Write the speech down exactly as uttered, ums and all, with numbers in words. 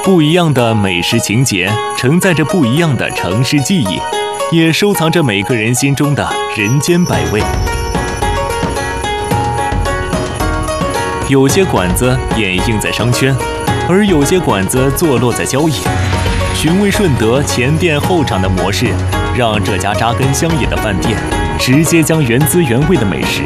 不一样的美食情节，承载着不一样的城市记忆，也收藏着每个人心中的人间百味。有些馆子掩映在商圈，而有些馆子坐落在郊野。寻味顺德前店后厂的模式，让这家扎根乡野的饭店，直接将原汁原味的美食